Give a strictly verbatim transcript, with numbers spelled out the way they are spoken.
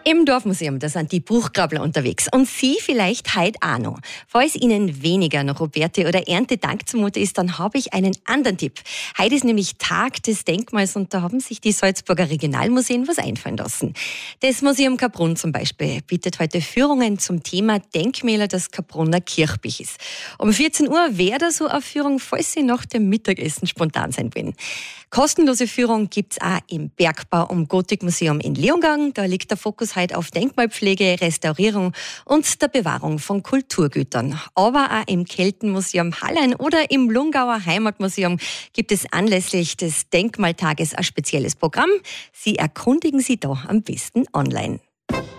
Im Dorfmuseum, da sind die Buchgrabler unterwegs. Und Sie vielleicht heute auch noch. Falls Ihnen weniger noch Roberti oder Erntedank zumute ist, dann habe ich einen anderen Tipp. Heute ist nämlich Tag des Denkmals und da haben sich die Salzburger Regionalmuseen was einfallen lassen. Das Museum Kaprun zum Beispiel bietet heute Führungen zum Thema Denkmäler des Kaprunner Kirchbichs. Um vierzehn Uhr wäre da so eine Führung, falls Sie nach dem Mittagessen spontan sein wollen. Kostenlose Führung gibt's auch im Bergbau- und Gotikmuseum in Leongang. Da liegt der Fokus heute auf Denkmalpflege, Restaurierung und der Bewahrung von Kulturgütern. Aber auch im Keltenmuseum Hallein oder im Lungauer Heimatmuseum gibt es anlässlich des Denkmaltages ein spezielles Programm. Sie erkundigen Sie da am besten online.